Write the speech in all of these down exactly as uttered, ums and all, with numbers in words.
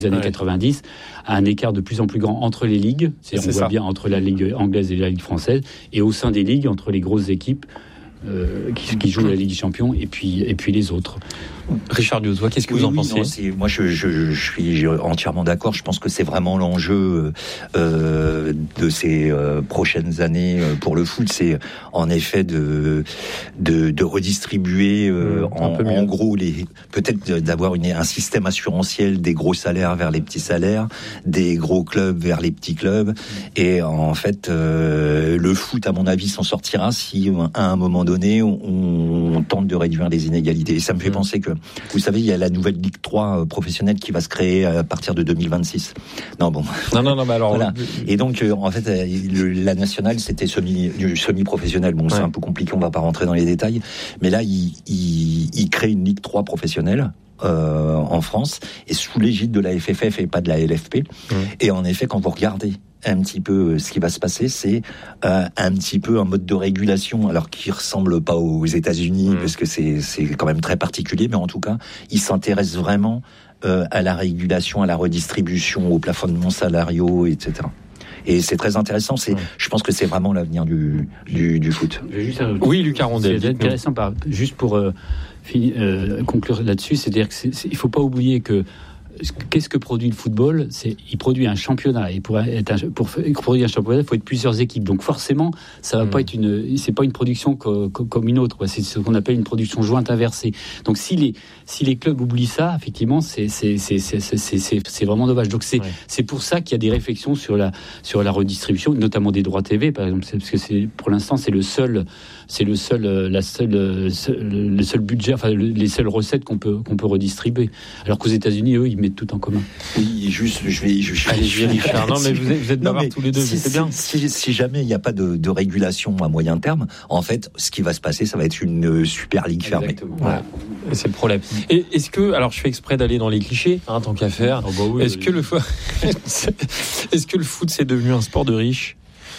années ouais. quatre-vingt-dix, à un écart de plus en plus grand entre les ligues, c'est, c'est on voit ça. Bien entre la Ligue anglaise et la Ligue française, et au sein des ligues, entre les grosses équipes euh, qui, qui jouent la Ligue des Champions et puis, et puis les autres. Richard Liottois, qu'est-ce que oui, vous en oui, pensez ? non, c'est, moi, je, je, je suis entièrement d'accord. Je pense que c'est vraiment l'enjeu euh, de ces euh, prochaines années pour le foot. C'est en effet de de, de redistribuer euh, mmh, en, en gros les peut-être d'avoir une, un système assurantiel des gros salaires vers les petits salaires, des gros clubs vers les petits clubs. Et en fait, euh, le foot, à mon avis, s'en sortira si à un moment donné on, on tente de réduire les inégalités. Et ça me fait mmh. penser que vous savez, il y a la nouvelle Ligue trois professionnelle qui va se créer à partir de deux mille vingt-six. Non, bon. Non, non, non, mais alors. Voilà. Et donc, euh, en fait, le, la nationale, c'était semi, semi-professionnel. Bon, ouais. c'est un peu compliqué, on va pas rentrer dans les détails. Mais là, il, il, il crée une Ligue trois professionnelle. Euh, en France, et sous l'égide de la F F F et pas de la L F P. Mmh. Et en effet, quand vous regardez un petit peu ce qui va se passer, c'est euh, un petit peu un mode de régulation, alors qui ressemble pas aux États-Unis, mmh. parce que c'est c'est quand même très particulier, mais en tout cas, il s'intéresse vraiment euh, à la régulation, à la redistribution, au plafonnement salariaux, et cetera. Et c'est très intéressant. C'est, ouais. Je pense que c'est vraiment l'avenir du du, du foot. Juste, oui, Lucas Rondel. C'est intéressant, par, juste pour euh, finir, euh, conclure là-dessus, c'est-à-dire que c'est, c'est, il faut pas oublier que qu'est-ce que produit le football ? C'est, il produit un championnat, et pour, être un, pour produire un championnat, il faut être plusieurs équipes. Donc forcément, ça va mmh. pas être une, c'est pas une production co, co, comme une autre. C'est ce qu'on appelle une production jointe inversée. Donc si les, si les clubs oublient ça, effectivement, c'est, c'est, c'est, c'est, c'est, c'est, c'est, c'est vraiment dommage. Donc c'est, ouais. c'est pour ça qu'il y a des réflexions sur la, sur la redistribution, notamment des droits T V, par exemple, c'est parce que c'est, pour l'instant, c'est le seul, c'est le seul, la seule, seul, le seul budget, enfin les seules recettes qu'on peut, qu'on peut redistribuer. Alors qu'aux États-Unis, eux, ils mettent tout en commun. Oui, juste, je vais, je, je Allez, je vais Richard. Non, mais vous êtes, vous êtes bavards tous les deux, si, c'est bien. Si, si, si jamais il n'y a pas de, de régulation à moyen terme, en fait, ce qui va se passer, ça va être une super ligue fermée. Ouais. C'est le problème. Et est-ce que, alors, je fais exprès d'aller dans les clichés, hein, tant qu'à faire. Oh bah oui, est-ce oui. que le, est-ce que le foot c'est devenu un sport de riches?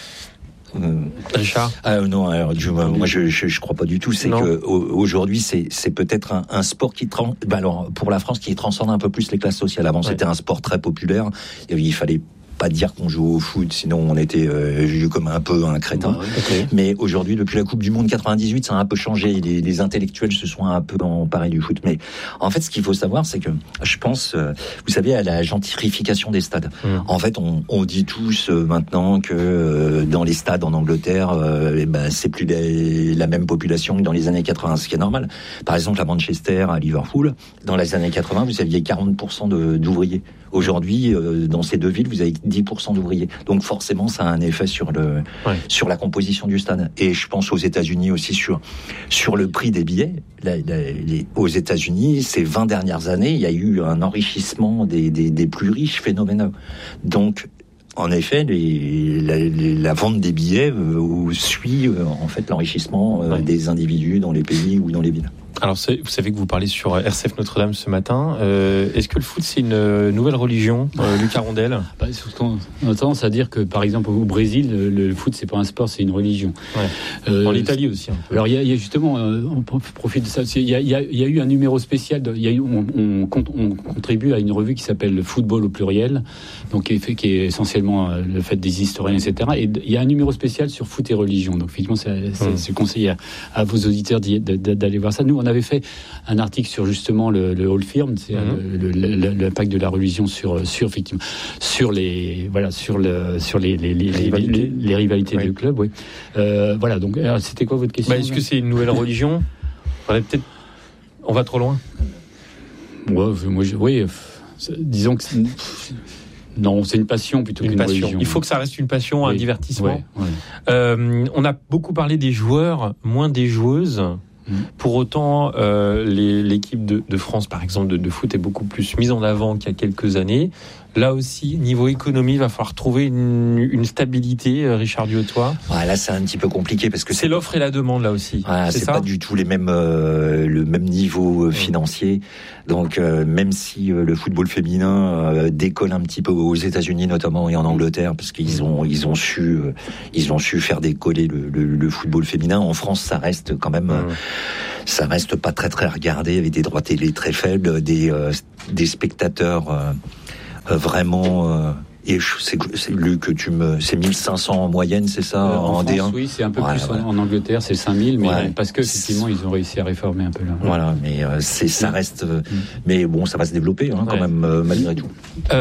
Euh, Richard ah, non, alors, je, moi je, je je crois pas du tout. C'est non. que aujourd'hui c'est c'est peut-être un, un sport qui trans, bah alors pour la France qui transcende un peu plus les classes sociales. Avant ouais. c'était un sport très populaire. Il fallait pas dire qu'on joue au foot, sinon on était euh, vu comme un peu un crétin. Ouais, okay. Mais aujourd'hui, depuis la Coupe du Monde quatre-vingt-dix-huit, ça a un peu changé. Les, les intellectuels se sont un peu emparés du foot. Mais en fait, ce qu'il faut savoir, c'est que je pense, euh, vous savez, à la gentrification des stades. Mmh. En fait, on, on dit tous euh, maintenant que euh, dans les stades en Angleterre, euh, eh ben, c'est plus les, la même population que dans les années quatre-vingts, ce qui est normal. Par exemple, à Manchester, à Liverpool, dans les années quatre-vingts, vous aviez quarante pour cent de, d'ouvriers. Aujourd'hui, euh, dans ces deux villes, vous avez dix pour cent d'ouvriers. Donc forcément, ça a un effet sur le ouais. sur la composition du stade. Et je pense aux États-Unis aussi sur sur le prix des billets. La, la, les, aux États-Unis, ces vingt dernières années, il y a eu un enrichissement des des, des plus riches phénoménal. Donc en effet, les, la, les, la vente des billets euh, suit euh, en fait l'enrichissement euh, ouais. des individus dans les pays ou dans les villes. Alors, vous savez que vous parlez sur R C F Notre-Dame ce matin. Euh, est-ce que le foot, c'est une nouvelle religion, euh, Lucas Rondel ? bah, On a tendance à dire que, par exemple, au Brésil, le, le foot, c'est pas un sport, c'est une religion. Ouais. Euh, en Italie aussi. Un peu. Alors, il y, y a justement, euh, on profite de ça. Il y, y, y a eu un numéro spécial. De, y a eu, on, on, on contribue à une revue qui s'appelle le Football au pluriel, donc qui est, fait, qui est essentiellement euh, le fait des historiens, et cetera. Et il y a un numéro spécial sur foot et religion. Donc, effectivement, c'est, c'est, mmh. c'est conseillé à, à vos auditeurs d'aller voir ça. Nous, on avait fait un article sur justement le, le Hall Firm, c'est mmh. le, le, le, l'impact de la religion sur sur effectivement sur les voilà sur le sur les les les, les rivalités, les, les rivalités oui. de clubs. Oui. Euh, voilà. Donc, alors, c'était quoi votre question ? Bah, est-ce que c'est une nouvelle religion ? On va peut-être, on va trop loin. Ouais, moi, je, oui. Disons que. C'est, non, c'est une passion plutôt une qu'une passion. Religion. Il faut que ça reste une passion, oui. un divertissement. Oui, oui. Euh, on a beaucoup parlé des joueurs, moins des joueuses. Pour autant, euh, les, l'équipe de, de France, par exemple, de, de foot est beaucoup plus mise en avant qu'il y a quelques années. Là aussi, niveau économie, il va falloir trouver une, une stabilité, Richard Liottois. Ouais, là, c'est un petit peu compliqué parce que c'est, c'est l'offre et la demande là aussi. Ouais, c'est, c'est pas du tout les mêmes, euh, le même niveau euh, financier. Donc, euh, même si euh, le football féminin euh, décolle un petit peu aux États-Unis notamment et en Angleterre, parce qu'ils ont, ils ont su, euh, ils ont su faire décoller le, le, le football féminin. En France, ça reste quand même, euh, ça reste pas très très regardé avec des droits télé très faibles, des, euh, des spectateurs. Euh, euh, vraiment. Euh, Et c'est, c'est lu que tu me, c'est mille cinq cents en moyenne, c'est ça, euh, en, en France, D un. Oui, c'est un peu ouais, plus ouais. En, en Angleterre, c'est cinq mille, mais ouais. parce que effectivement, ils ont réussi à réformer un peu là. Voilà, mais euh, c'est, ça reste, euh, mmh. mais bon, ça va se développer hein, quand ouais. même euh, malgré tout.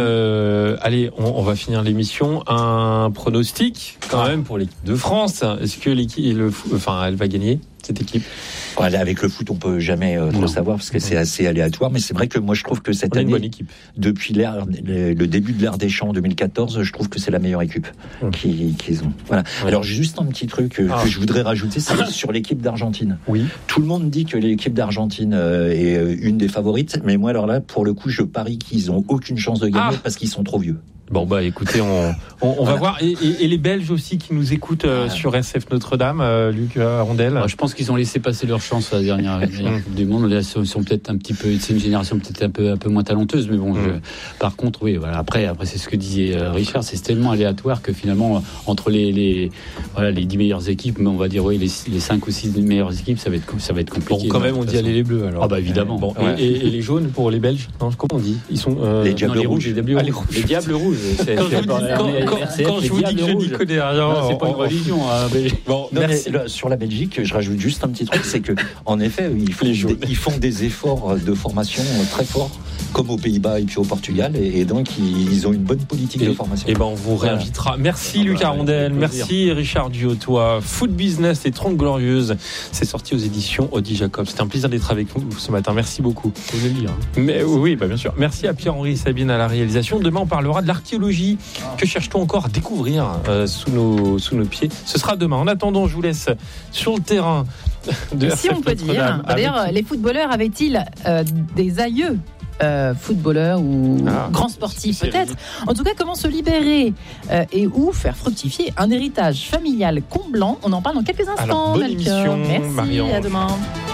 Euh, allez, on, on va finir l'émission. Un pronostic quand même pour l'équipe de France. Est-ce que l'équipe, le, enfin, elle va gagner cette équipe? Ouais, avec le foot, on peut jamais euh, trop non. savoir parce que c'est assez aléatoire. Mais c'est vrai que moi, je trouve que cette on année, une bonne équipe. Depuis l'ère, le, le début de l'ère Deschamps en deux mille quatorze, je trouve que c'est la meilleure équipe mmh. qu'ils, qu'ils ont. Voilà. Ouais. Alors juste un petit truc euh, ah. que je voudrais rajouter, c'est sur l'équipe d'Argentine. Oui. Tout le monde dit que l'équipe d'Argentine euh, est une des favorites, mais moi alors là, pour le coup, je parie qu'ils ont aucune chance de gagner ah. parce qu'ils sont trop vieux. Bon bah écoutez, on, on, on voilà. va voir. Et, et, et les Belges aussi qui nous écoutent euh, sur S F Notre-Dame, euh, Luc Arondel. Ouais, je pense qu'ils ont laissé passer leur chance à la dernière, la dernière Coupe du Monde. Là, ils sont, sont peut-être un petit peu, c'est une génération peut-être un peu, un peu moins talenteuse, mais bon. Mm. Je, par contre, oui, voilà. Après, après, c'est ce que disait euh, Richard, c'est tellement aléatoire que finalement, entre les, les, voilà, les dix meilleures équipes, mais on va dire oui, les, les cinq ou six meilleures équipes, ça va être, ça va être compliqué. Bon, quand même, on dit aller les bleus alors. Ah bah évidemment. Bon, ouais. et, et, et les jaunes pour les Belges, non, comment on dit? Ils sont euh, les diables non, les rouges. Les diables rouges. Ah, les, rouges. Les diables rouges. C'est, quand c'est quand, quand, R C F, quand je vous dis que je n'y connais rien, non, c'est pas une religion. Hein, mais... Bon, non, mais là, sur la Belgique, je rajoute juste un petit truc, c'est que en effet, ils font, des, ils font des efforts de formation très forts, comme aux Pays-Bas et puis au Portugal, et, et donc ils, ils ont une bonne politique et, de formation. Et ben on vous réinvitera. Merci ah, Luc Arondel, merci Richard Duhautois. Foot Business et trente Glorieuses, c'est sorti aux éditions Audi Jacob. C'était un plaisir d'être avec vous ce matin. Merci beaucoup. Vous le lire. Mais oui, bah bien sûr. Merci à Pierre-Henri Sabine à la réalisation. Demain, on parlera de l'archéologie. Que cherche-t-on encore à découvrir euh, sous nos sous nos pieds? Ce sera demain. En attendant, je vous laisse sur le terrain de si on peut dire. D'ailleurs, avec... les footballeurs avaient-ils euh, des aïeux euh, footballeurs ou ah, grands sportifs peut-être? En tout cas, comment se libérer euh, et où faire fructifier un héritage familial comblant? On en parle dans quelques instants. Alors, bonne émission, Merci, Marie-Ange. à demain.